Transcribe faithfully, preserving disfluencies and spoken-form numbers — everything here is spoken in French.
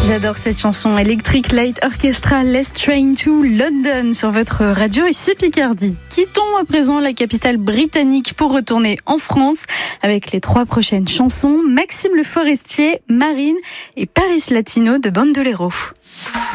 J'adore cette chanson Electric Light Orchestra, Let's Train to London sur votre radio ici Picardie. Quittons à présent la capitale britannique pour retourner en France avec les trois prochaines chansons Maxime Le Forestier, Marine et Paris Latino de Bandolero.